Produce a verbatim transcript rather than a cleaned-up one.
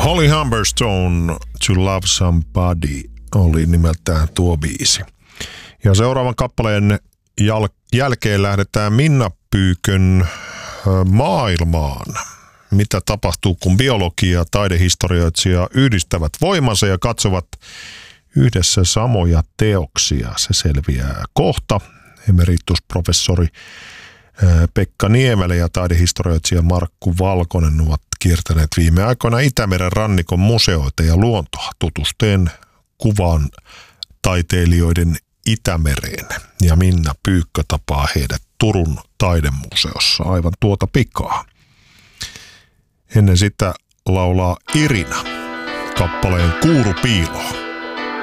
Holly Humberstone, To Love Somebody oli nimeltään tuo biisi. Ja seuraavan kappaleen jal- jälkeen lähdetään Minna Pyykön maailmaan. Mitä tapahtuu, kun biologia ja taidehistorioitsija yhdistävät voimansa ja katsovat yhdessä samoja teoksia. Se selviää kohta. Emeritusprofessori Pekka Niemelä ja taidehistorioitsija Markku Valkonen ovat kiertäneet viime aikoina Itämeren rannikon museoita ja luontoa tutusten kuvan taiteilijoiden Itämereen. Ja Minna Pyykkö tapaa heidät Turun taidemuseossa aivan tuota pikaa. Ennen sitä laulaa Irina kappaleen Kuurupiilo.